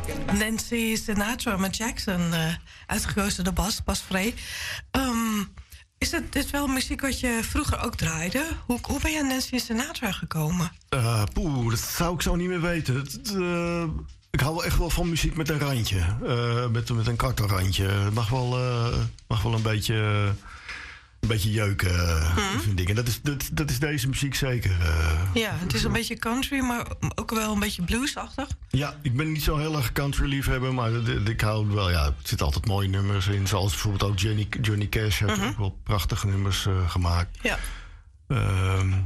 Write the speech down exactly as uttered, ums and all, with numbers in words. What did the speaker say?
Nancy Sinatra met Jackson, uh, uitgekozen door Bas, Bas Vree. Um, is het dit wel muziek wat je vroeger ook draaide? Hoe, hoe ben je aan Nancy Sinatra gekomen? Uh, poeh, dat zou ik zo niet meer weten. Het, uh, ik hou wel echt wel van muziek met een randje. Uh, met, met een kartelrandje. Het mag wel, uh, mag wel een beetje... Uh, Een beetje jeuken, hmm. vind ik. En dat is, dat, dat is deze muziek zeker. Uh, ja, het is een beetje country, maar ook wel een beetje bluesachtig. Ja, ik ben niet zo heel erg country liefhebber, maar ik hou wel, ja, er zitten altijd mooie nummers in. Zoals bijvoorbeeld ook Johnny, Johnny Cash heeft mm-hmm. ook wel prachtige nummers uh, gemaakt. Ja. Uh,